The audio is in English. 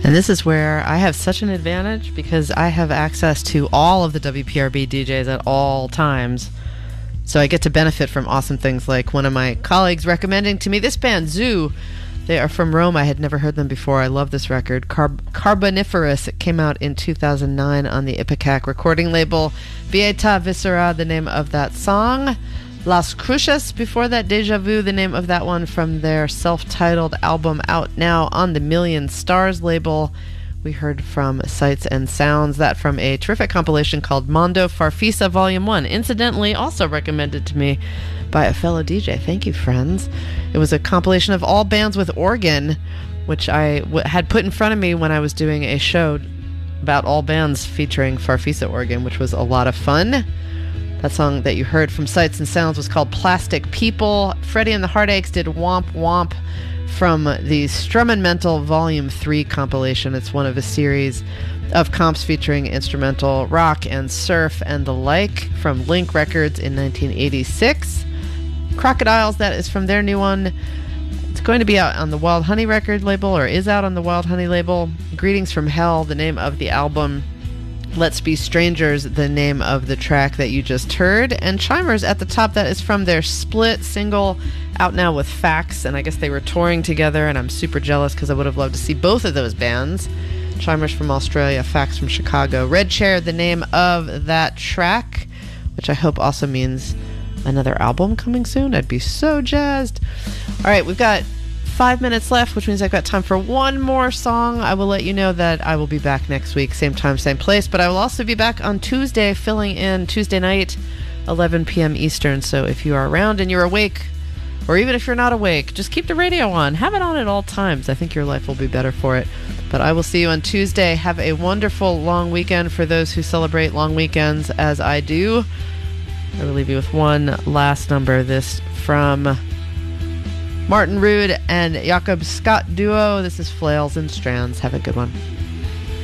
And this is where I have such an advantage because I have access to all of the WPRB DJs at all times. So I get to benefit from awesome things like one of my colleagues recommending to me this band, Zoo. They are from Rome. I had never heard them before. I love this record. Carboniferous. It came out in 2009 on the Ipecac recording label. Vieta Viscera, the name of that song. Las Cruces, before that, Deja Vu, the name of that one from their self-titled album out now on the Million Stars label. We heard from Sights and Sounds, that from a terrific compilation called Mondo Farfisa Volume 1, incidentally also recommended to me by a fellow DJ. Thank you, friends. It was a compilation of all bands with organ, which I had put in front of me when I was doing a show about all bands featuring Farfisa organ, which was a lot of fun. That song that you heard from Sights and Sounds was called Plastic People. Freddie and the Heartaches did Womp Womp from the Strummenmental Volume 3 compilation. It's one of a series of comps featuring instrumental rock and surf and the like from Link Records in 1986. Crocodiles, that is from their new one. It's going to be out on the Wild Honey record label, or is out on the Wild Honey label. Greetings from Hell, the name of the album. Let's Be Strangers, the name of the track that you just heard. And Chimers at the top, that is from their split single out now with Fax. And I guess they were touring together, and I'm super jealous because I would have loved to see both of those bands. Chimers from Australia, Fax from Chicago. Red Chair, the name of that track, which I hope also means another album coming soon. I'd be so jazzed. All right, we've got 5 minutes left, which means I've got time for one more song. I will let you know that I will be back next week, same time, same place, but I will also be back on Tuesday, filling in Tuesday night, 11 p.m. Eastern. So if you are around and you're awake, or even if you're not awake, just keep the radio on. Have it on at all times. I think your life will be better for it. But I will see you on Tuesday. Have a wonderful long weekend for those who celebrate long weekends, as I do. I will leave you with one last number. This from Martin Rude and Jakob Scott duo. This is Flails and Strands. Have a good one.